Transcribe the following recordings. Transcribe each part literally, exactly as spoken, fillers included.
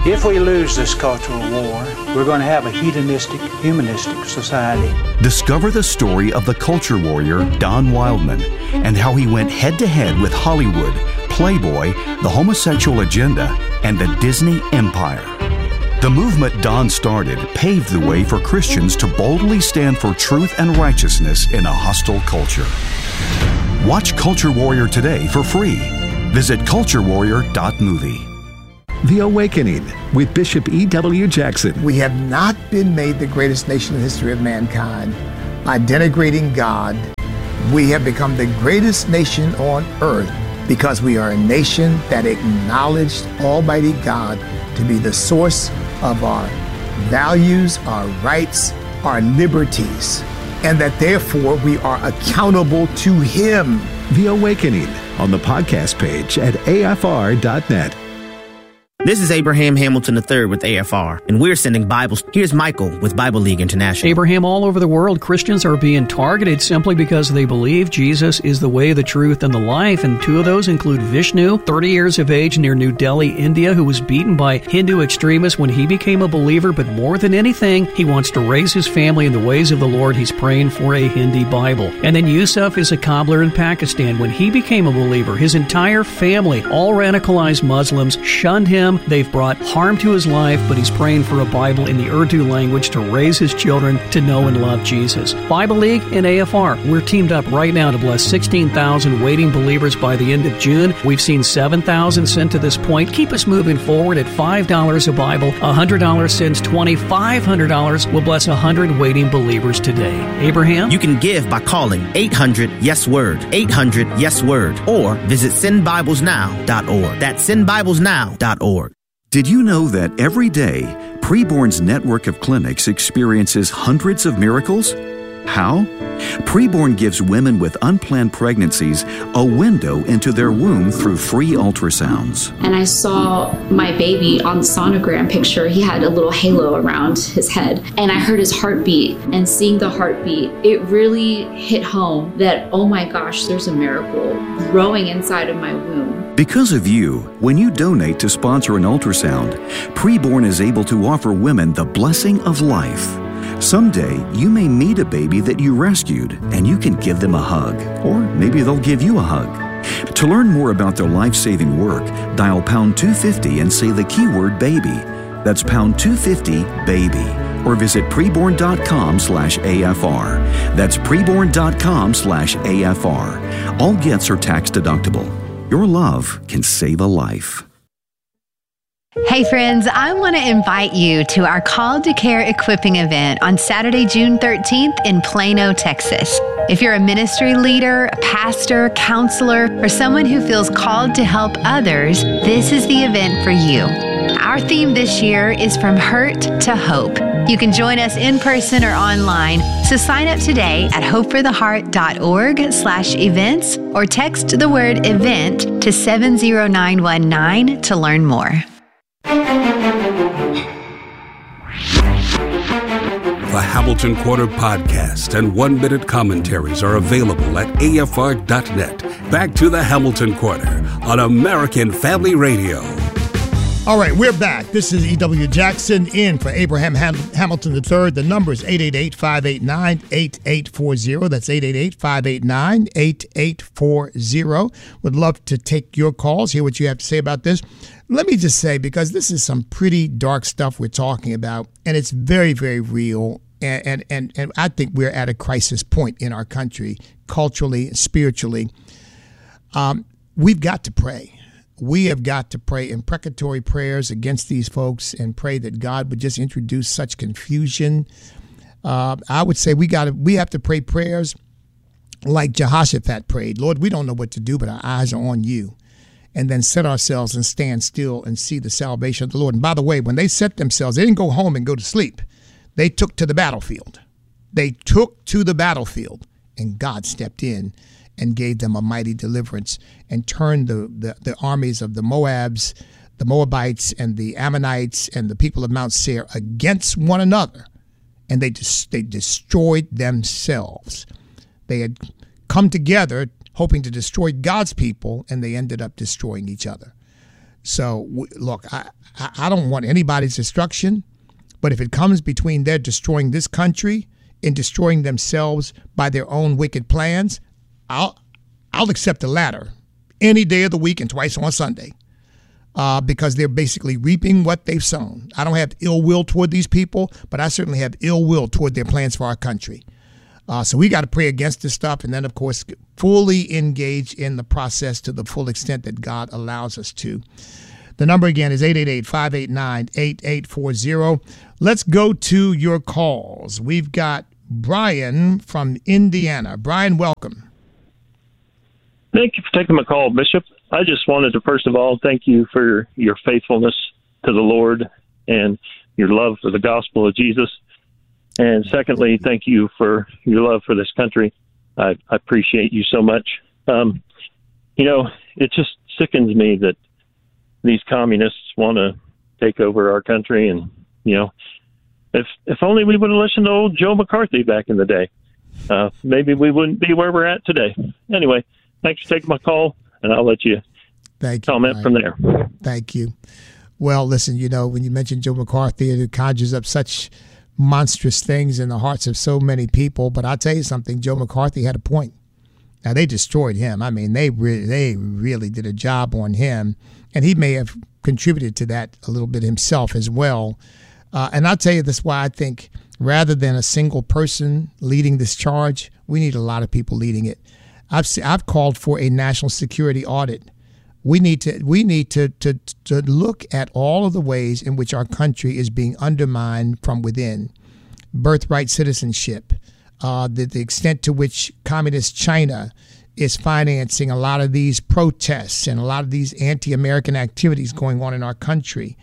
If we lose this cultural war, we're going to have a hedonistic, humanistic society. Discover the story of the culture warrior Don Wildman and how he went head-to-head with Hollywood, Playboy, the homosexual agenda, and the Disney empire. The movement Don started paved the way for Christians to boldly stand for truth and righteousness in a hostile culture. Watch Culture Warrior today for free. Visit culture warrior dot movie. The Awakening with Bishop E W Jackson. We have not been made the greatest nation in the history of mankind by denigrating God. We have become the greatest nation on earth because we are a nation that acknowledged Almighty God to be the source of our values, our rights, our liberties, and that therefore we are accountable to Him. The Awakening on the podcast page at A F R dot net. This is Abraham Hamilton the third with A F R, and we're sending Bibles. Here's Michael with Bible League International. Abraham, all over the world, Christians are being targeted simply because they believe Jesus is the way, the truth, and the life. And two of those include Vishnu, thirty years of age near New Delhi, India, who was beaten by Hindu extremists when he became a believer. But more than anything, he wants to raise his family in the ways of the Lord. He's praying for a Hindi Bible. And then Yusuf is a cobbler in Pakistan. When he became a believer, his entire family, all radicalized Muslims, shunned him. They've brought harm to his life, but he's praying for a Bible in the Urdu language to raise his children to know and love Jesus. Bible League and A F R, we're teamed up right now to bless sixteen thousand waiting believers by the end of June. We've seen seven thousand sent to this point. Keep us moving forward at five dollars a Bible. one hundred dollars sends twenty. five hundred dollars will bless one hundred waiting believers today. Abraham? You can give by calling eight hundred yes word, eight hundred yes word, or visit send bibles now dot org. That's send bibles now dot org. Did you know that every day, Preborn's network of clinics experiences hundreds of miracles? How? Preborn gives women with unplanned pregnancies a window into their womb through free ultrasounds. And I saw my baby on the sonogram picture. He had a little halo around his head. And I heard his heartbeat. And seeing the heartbeat, it really hit home that, oh my gosh, there's a miracle growing inside of my womb. Because of you, when you donate to sponsor an ultrasound, Preborn is able to offer women the blessing of life. Someday, you may meet a baby that you rescued, and you can give them a hug, or maybe they'll give you a hug. To learn more about their life-saving work, dial pound two fifty and say the keyword baby. That's pound two fifty baby. Or visit preborn dot com slash A F R. That's preborn dot com slash A F R. All gifts are tax deductible. Your love can save a life. Hey friends, I want to invite you to our Called to Care equipping event on Saturday, June thirteenth in Plano, Texas. If you're a ministry leader, a pastor, counselor, or someone who feels called to help others, this is the event for you. Our theme this year is From Hurt to Hope. You can join us in person or online, so sign up today at hope for the heart dot org slash events or text the word event to seven zero nine one nine to learn more. The Hamilton Quarter podcast and one-minute commentaries are available at A F R dot net. Back to the Hamilton Quarter on American Family Radio. All right, we're back. This is E W Jackson in for Abraham Ham- Hamilton the third. The number is eight eight eight, five eight nine, eight eight four zero. That's eight eight eight, five eight nine, eight eight four zero. Would love to take your calls, hear what you have to say about this. Let me just say, because this is some pretty dark stuff we're talking about, and it's very, very real, and and and, and I think we're at a crisis point in our country, culturally, spiritually. Um, we've got to pray. We have got to pray imprecatory prayers against these folks and pray that God would just introduce such confusion. Uh, I would say we got to, we have to pray prayers like Jehoshaphat prayed. Lord, we don't know what to do, but our eyes are on you. And then set ourselves and stand still and see the salvation of the Lord. And by the way, when they set themselves, they didn't go home and go to sleep. They took to the battlefield. They took to the battlefield, and God stepped in and gave them a mighty deliverance and turned the, the, the armies of the Moabs, the Moabites, and the Ammonites, and the people of Mount Seir against one another. And they just, they destroyed themselves. They had come together hoping to destroy God's people, and they ended up destroying each other. So, w- look, I, I don't want anybody's destruction, but if it comes between their destroying this country and destroying themselves by their own wicked plans, I'll I'll accept the latter any day of the week and twice on Sunday, uh, because they're basically reaping what they've sown. I don't have ill will toward these people, but I certainly have ill will toward their plans for our country. Uh, so we got to pray against this stuff, and then, of course, fully engage in the process to the full extent that God allows us to. The number again is eight eight eight, five eight nine, eight eight four zero. Let's go to your calls. We've got Brian from Indiana. Brian, welcome. Thank you for taking my call, Bishop. I just wanted to, first of all, thank you for your faithfulness to the Lord and your love for the gospel of Jesus. And secondly, thank you for your love for this country. I, I appreciate you so much. Um, you know, it just sickens me that these communists want to take over our country. And, you know, if if only we would have listened to old Joe McCarthy back in the day, uh, maybe we wouldn't be where we're at today. Anyway, thanks for taking my call, and I'll let you, Thank you comment from there. Thank you. Well, listen, you know, when you mention Joe McCarthy, it conjures up such monstrous things in the hearts of so many people. But I'll tell you something, Joe McCarthy had a point. Now, they destroyed him. I mean, they re- they really did a job on him, and he may have contributed to that a little bit himself as well. Uh, and I'll tell you this, why I think rather than a single person leading this charge, we need a lot of people leading it. I've I've called for a national security audit. We need to we need to, to to look at all of the ways in which our country is being undermined from within. Birthright citizenship, uh, the, the extent to which communist China is financing a lot of these protests and a lot of these anti-American activities going on in our country.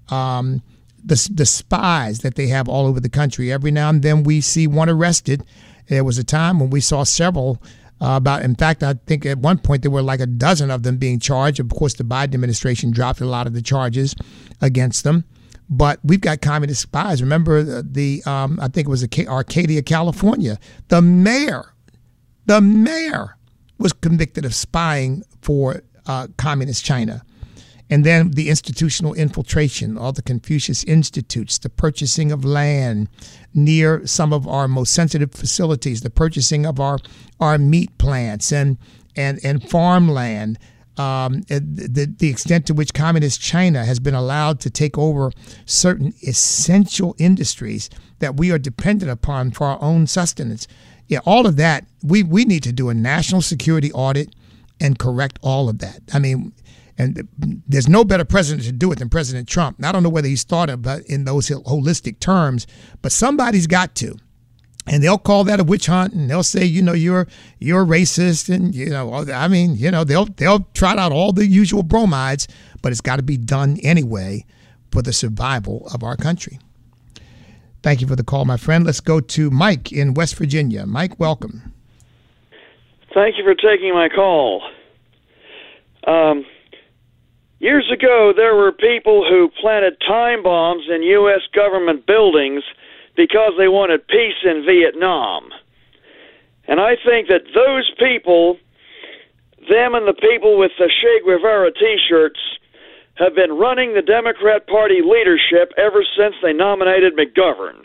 Um, the, the spies that they have all over the country. Every now and then we see one arrested. There was a time when we saw several Uh, about, in fact, I think at one point there were like a dozen of them being charged. Of course, the Biden administration dropped a lot of the charges against them. But we've got communist spies. Remember the, the um, I think it was Arcadia, California. The mayor, the mayor was convicted of spying for uh, communist China. And then the institutional infiltration, all the Confucius Institutes, the purchasing of land near some of our most sensitive facilities, the purchasing of our, our meat plants and and, and farmland, um, the, the extent to which communist China has been allowed to take over certain essential industries that we are dependent upon for our own sustenance. Yeah, all of that, we, we need to do a national security audit and correct all of that. I mean, and there's no better president to do it than President Trump. I don't know whether he's thought of it in those holistic terms, but somebody's got to. And they'll call that a witch hunt, and they'll say, you know, you're you're racist, and you know, I mean, you know, they'll they'll trot out all the usual bromides, but it's got to be done anyway for the survival of our country. Thank you for the call, my friend. Let's go to Mike in West Virginia. Mike, welcome. Thank you for taking my call. Um. Years ago, there were people who planted time bombs in U S government buildings because they wanted peace in Vietnam. And I think that those people, them and the people with the Che Guevara T-shirts, have been running the Democrat Party leadership ever since they nominated McGovern.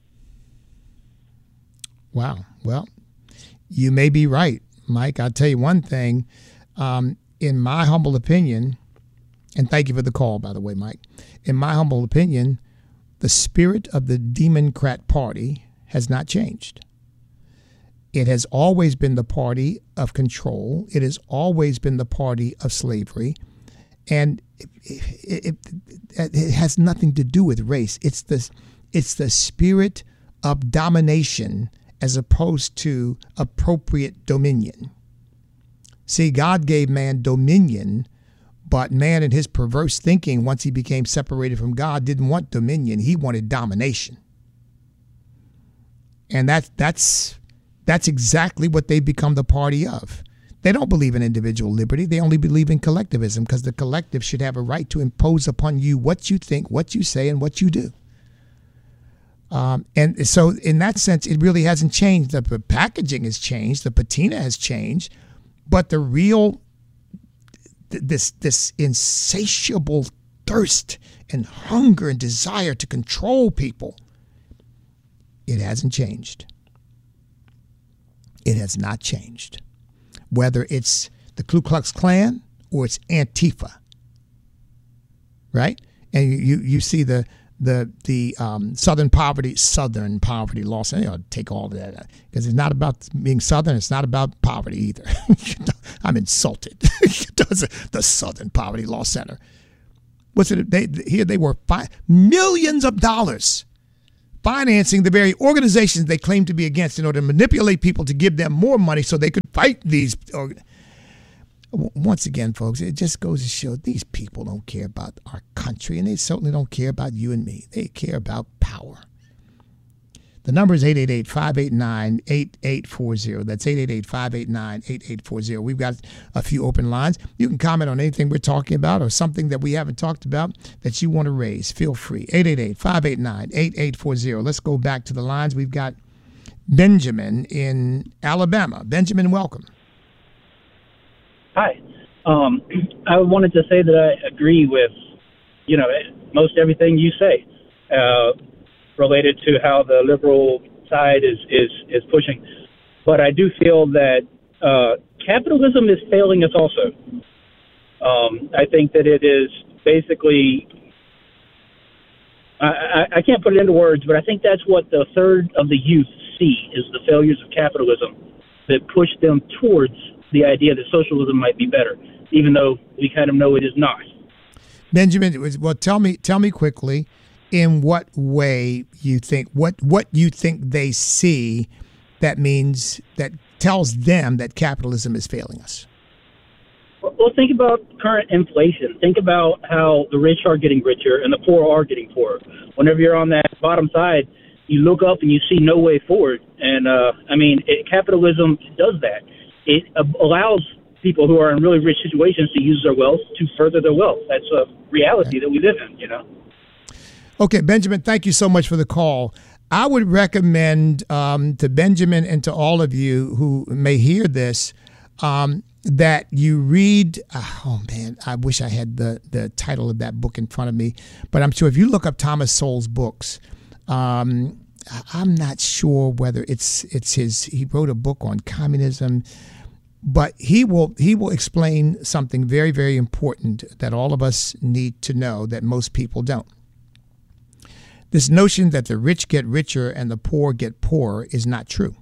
Wow. Well, you may be right, Mike. I'll tell you one thing. Um, in my humble opinion, and thank you for the call, by the way, Mike. In my humble opinion, the spirit of the Democrat Party has not changed. It has always been the party of control. It has always been the party of slavery. And it, it, it, it has nothing to do with race. It's the, it's the spirit of domination as opposed to appropriate dominion. See, God gave man dominion, but man in his perverse thinking, once he became separated from God, didn't want dominion. He wanted domination. And that, that's, that's exactly what they've become the party of. They don't believe in individual liberty. They only believe in collectivism, because the collective should have a right to impose upon you what you think, what you say, and what you do. Um, and so in that sense, it really hasn't changed. The packaging has changed. The patina has changed. But the real this this insatiable thirst and hunger and desire to control people. It hasn't changed. It has not changed. Whether it's the Ku Klux Klan or it's Antifa, right? And you you see the the the um, Southern poverty Southern poverty law center. I'll take all of that because it's not about being Southern. It's not about poverty either. I'm insulted. The Southern Poverty Law Center. What's it? They here they were fi- millions of dollars financing the very organizations they claim to be against in order to manipulate people to give them more money so they could fight these. Org- Once again, folks, it just goes to show these people don't care about our country, and they certainly don't care about you and me. They care about power. The number is eight eight eight, five eight nine, eight eight four zero. That's eight eight eight, five eight nine, eight eight four zero. We've got a few open lines. You can comment on anything we're talking about or something that we haven't talked about that you want to raise. Feel free. eight eight eight, five eight nine, eight eight four zero. Let's go back to the lines. We've got Benjamin in Alabama. Benjamin, welcome. Hi. Um, I wanted to say that I agree with, you know, most everything you say uh, related to how the liberal side is, is, is pushing. But I do feel that uh, capitalism is failing us also. Um, I think that it is basically, I, I, I can't put it into words, but I think that's what the third of the youth see is the failures of capitalism that push them towards the idea that socialism might be better, even though we kind of know it is not. Benjamin, well, tell me, tell me quickly, in what way you think what what you think they see that means that tells them that capitalism is failing us. Well, think about current inflation. Think about how the rich are getting richer and the poor are getting poorer. Whenever you're on that bottom side, you look up and you see no way forward. And uh, I mean, it, capitalism does that. It uh, allows people who are in really rich situations to use their wealth to further their wealth. That's a reality that we live in, you know. Okay, Benjamin, thank you so much for the call. I would recommend um, to Benjamin and to all of you who may hear this um, that you read, oh man, I wish I had the, the title of that book in front of me, but I'm sure if you look up Thomas Sowell's books, um, I'm not sure whether it's it's his, he wrote a book on communism, but he will he will explain something very, very important that all of us need to know that most people don't. This notion that the rich get richer and the poor get poorer is not true.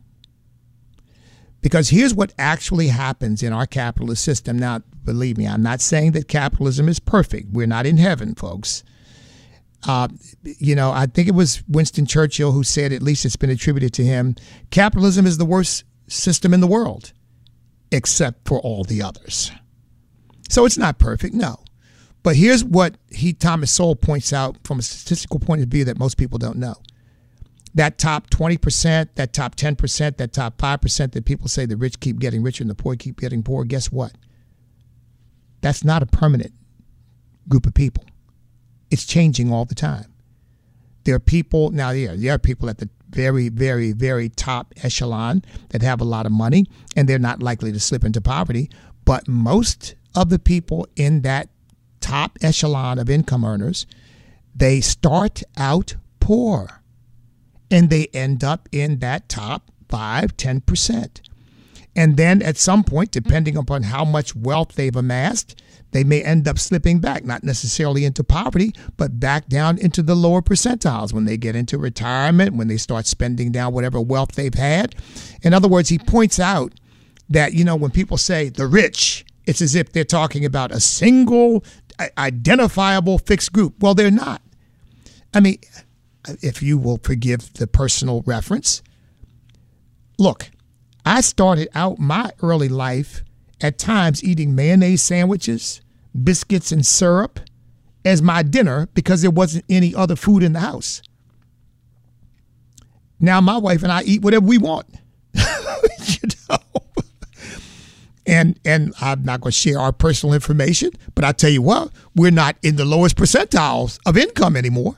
Because here's what actually happens in our capitalist system. Now, believe me, I'm not saying that capitalism is perfect. We're not in heaven, folks. Uh, you know, I think it was Winston Churchill who said, at least it's been attributed to him, capitalism is the worst system in the world, except for all the others. So it's not perfect, no. But here's what he, Thomas Sowell, points out from a statistical point of view that most people don't know. That top twenty percent, that top ten percent, that top five percent that people say the rich keep getting richer and the poor keep getting poorer, guess what? That's not a permanent group of people. It's changing all the time. There are people, now yeah, there are people at the very, very, very top echelon that have a lot of money, and they're not likely to slip into poverty. But most of the people in that top echelon of income earners, they start out poor and they end up in that top five, ten percent. And then at some point, depending upon how much wealth they've amassed, they may end up slipping back, not necessarily into poverty, but back down into the lower percentiles when they get into retirement, when they start spending down whatever wealth they've had. In other words, he points out that, you know, when people say the rich, it's as if they're talking about a single identifiable fixed group. Well, they're not. I mean, if you will forgive the personal reference, look, I started out my early life at times eating mayonnaise sandwiches, biscuits and syrup as my dinner because there wasn't any other food in the house. Now my wife and I eat whatever we want. You know? And and I'm not going to share our personal information, but I tell you what, we're not in the lowest percentiles of income anymore.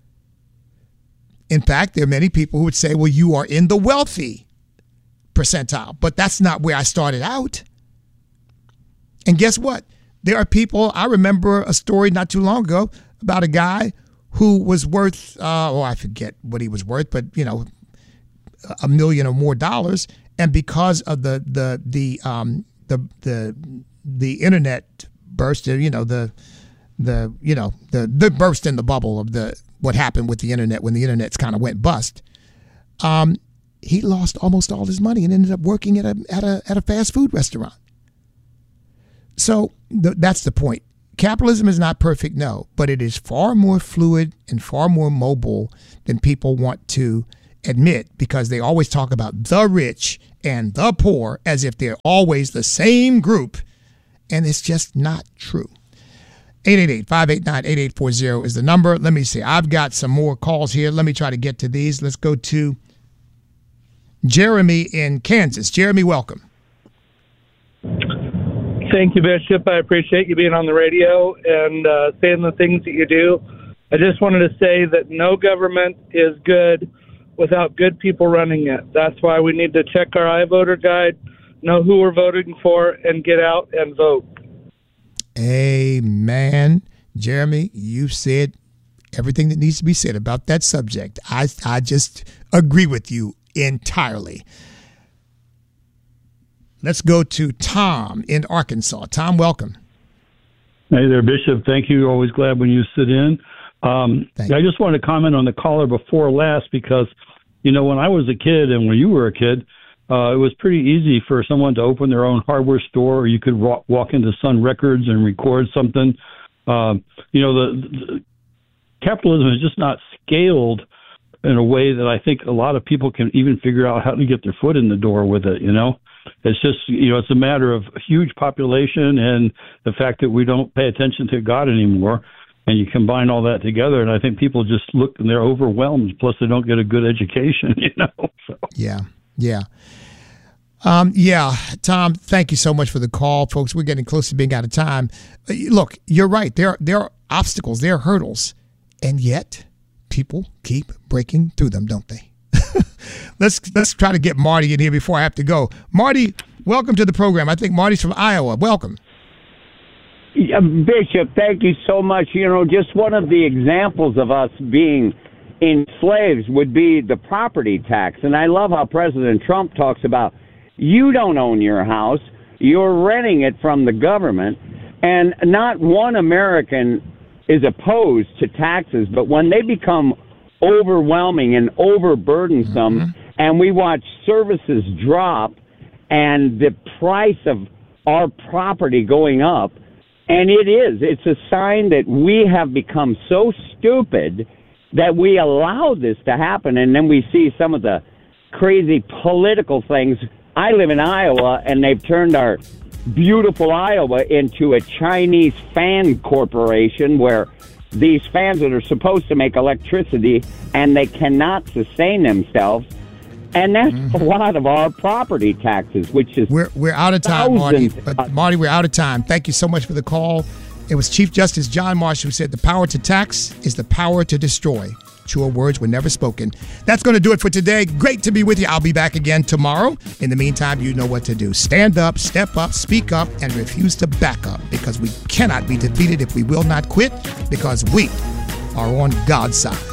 In fact, there are many people who would say, well, you are in the wealthy percentile, but that's not where I started out. And guess what? there are people, I remember a story not too long ago about a guy who was worth, uh, oh, I forget what he was worth, but, you know, a million or more dollars. And because of the, the, the, um, the, the, the internet burst, you know, the, the, you know, the, the burst in the bubble of the, what happened with the internet when the internet's kind of went bust. Um, he lost almost all his money and ended up working at a, at a, at a fast food restaurant. So th- that's the point. Capitalism is not perfect, no, but it is far more fluid and far more mobile than people want to admit, because they always talk about the rich and the poor as if they're always the same group, and it's just not true. eight eight eight, five eight nine, eight eight four zero is the number. Let me see. I've got some more calls here. Let me try to get to these. Let's go to Jeremy in Kansas. Jeremy, welcome. Thank you, Bishop. I appreciate you being on the radio and uh, saying the things that you do. I just wanted to say that no government is good without good people running it. That's why we need to check our iVoter guide, know who we're voting for, and get out and vote. Amen. Jeremy, you said everything that needs to be said about that subject. I, I just agree with you entirely. Let's go to Tom in Arkansas. Tom, welcome. Hey there, Bishop. Thank you. Always glad when you sit in. Um, I just want to comment on the caller before last because, you know, when I was a kid and when you were a kid, uh, it was pretty easy for someone to open their own hardware store, or you could walk, walk into Sun Records and record something. Um, you know, the, the capitalism is just not scaled in a way that I think a lot of people can even figure out how to get their foot in the door with it, you know? It's just, you know, it's a matter of huge population and the fact that we don't pay attention to God anymore. And you combine all that together, and I think people just look and they're overwhelmed. Plus, they don't get a good education, you know? So. Yeah, yeah. Um, yeah, Tom, thank you so much for the call. Folks, we're getting close to being out of time. Look, you're right. There, there are obstacles, there are hurdles, and yet people keep breaking through them, don't they? let's let's try to get Marty in here before I have to go. Marty, welcome to the program. I think Marty's from Iowa. Welcome. Yeah, Bishop, thank you so much. You know, just one of the examples of us being enslaved would be the property tax. And I love how President Trump talks about you don't own your house, you're renting it from the government. And not one American is opposed to taxes, but when they become overwhelming and overburdensome, mm-hmm. and we watch services drop and the price of our property going up, and it is, it's a sign that we have become so stupid that we allow this to happen. And then we see some of the crazy political things. I live in Iowa, and they've turned our beautiful Iowa into a Chinese fan corporation where these fans that are supposed to make electricity and they cannot sustain themselves. And that's mm-hmm. a lot of our property taxes, which is we're we're out of time, Marty. But Marty, we're out of time. Thank you so much for the call. It was Chief Justice John Marshall who said, "The power to tax is the power to destroy." Truer words were never spoken. That's going to do it for today. Great to be with you. I'll be back again tomorrow. In the meantime, you know what to do. Stand up, step up, speak up, and refuse to back up, because we cannot be defeated if we will not quit, because we are on God's side.